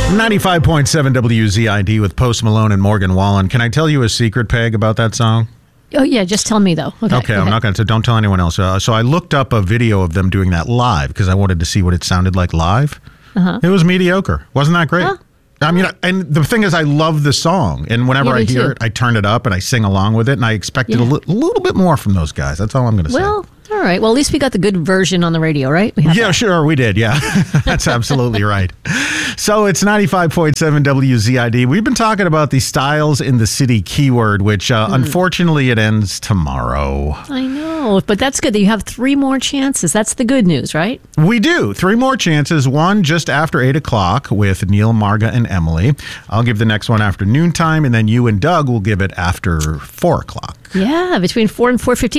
95.7 WZID with Post Malone and Morgan Wallen. Can I tell you a secret, Peg, about that song? Oh, yeah, just tell me, though. Okay, I'm not going to. Don't tell anyone else. So I looked up a video of them doing that live because I wanted to see what it sounded like live. It was mediocre. Wasn't that great? I mean, and the thing is, I love the song. And whenever I hear it, I turn it up and I sing along with it. And I expected a little bit more from those guys. That's all I'm going to say. Well, all right. Well, at least we got the good version on the radio, right? Yeah, sure. We did. Yeah, that's absolutely right. So it's 95.7 WZID. We've been talking about the Styles in the City keyword, which unfortunately it ends tomorrow. I know, but that's good that you have 3 more chances. That's the good news, right? We do. 3 more chances. One just after 8 o'clock with Neil, Marga, and Emily. I'll give the next one after noontime, and then you and Doug will give it after 4 o'clock. Yeah, between 4 and 4:15.